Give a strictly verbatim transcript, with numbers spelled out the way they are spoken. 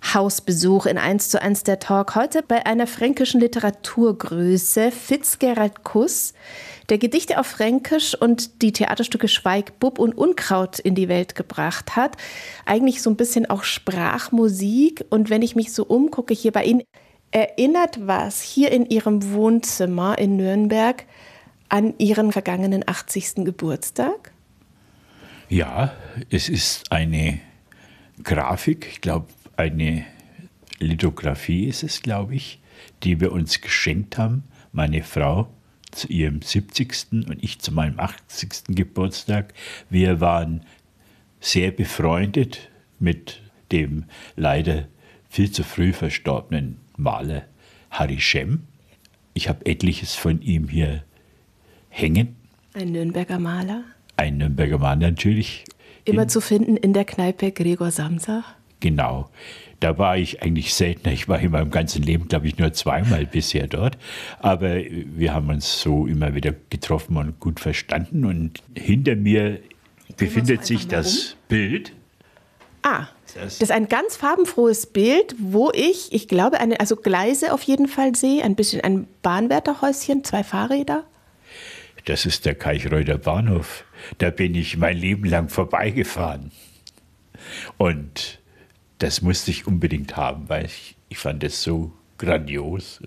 Hausbesuch in eins zu eins der Talk. Heute bei einer fränkischen Literaturgröße, Fitzgerald Kuss, der Gedichte auf Fränkisch und die Theaterstücke Schweig, Bub und Unkraut in die Welt gebracht hat. Eigentlich so ein bisschen auch Sprachmusik. Und wenn ich mich so umgucke hier bei Ihnen, erinnert was hier in Ihrem Wohnzimmer in Nürnberg an Ihren vergangenen achtzigsten Geburtstag? Ja, es ist eine Grafik, ich glaube, eine Lithografie ist es, glaube ich, die wir uns geschenkt haben, meine Frau zu ihrem siebzigsten und ich zu meinem achtzigsten Geburtstag. Wir waren sehr befreundet mit dem leider viel zu früh verstorbenen Maler Harry Schemm. Ich habe etliches von ihm hier hängen. Ein Nürnberger Maler? Ein Nürnberger Maler natürlich. Immer in, zu finden in der Kneipe Gregor Samsa? Genau. Da war ich eigentlich seltener. Ich war in meinem ganzen Leben, glaube ich, nur zweimal bisher dort. Aber wir haben uns so immer wieder getroffen und gut verstanden. Und hinter mir befindet so sich das um. Bild. Ah, das ist ein ganz farbenfrohes Bild, wo ich, ich glaube, eine, also Gleise auf jeden Fall sehe, ein bisschen ein Bahnwärterhäuschen, zwei Fahrräder. Das ist der Kaichreuter Bahnhof. Da bin ich mein Leben lang vorbeigefahren. Und das musste ich unbedingt haben, weil ich, ich fand es so grandios.